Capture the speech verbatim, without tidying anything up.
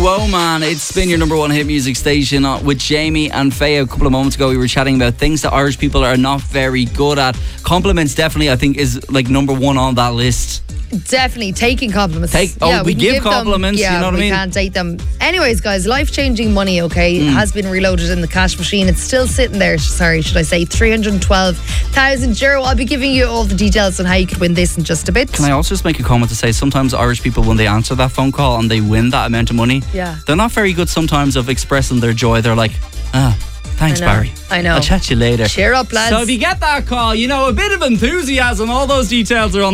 Whoa Man. It's been your number one hit music station with Jamie and Faye. A couple of moments ago we were chatting about things that Irish people are not very good at. Compliments definitely I think is like number one on that list. Definitely taking compliments. Take, oh, yeah, we, we give, give compliments, them, yeah, you know what I mean? we can't take them. Anyways, guys, life-changing money, okay, mm. has been reloaded in the cash machine. It's still sitting there, sorry, should I say, three hundred twelve thousand euro. I'll be giving you all the details on how you could win this in just a bit. Can I also just make a comment to say, sometimes Irish people, when they answer that phone call and they win that amount of money, yeah. they're not very good sometimes of expressing their joy. They're like, ah, thanks, I know, Barry. I know. I'll chat to you later. Cheer up, lads. So if you get that call, you know, a bit of enthusiasm, all those details are on